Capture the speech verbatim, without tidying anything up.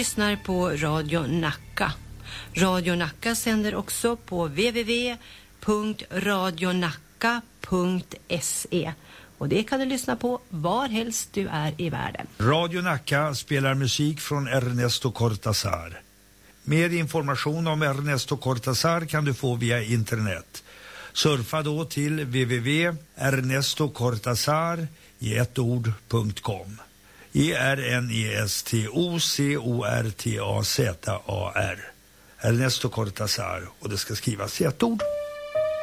lyssnar på Radio Nacka. Radio Nacka sänder också på w w w punkt radionacka punkt se. Och det kan du lyssna på var helst du är i världen. Radio Nacka spelar musik från Ernesto Cortázar. Mer information om Ernesto Cortázar kan du få via internet. Surfa då till w w w punkt ernesto cortazar i ett ord punkt com. E R N E S T O C O R T A Z A R. Ernesto Cortázar, och det ska skrivas i ett ord.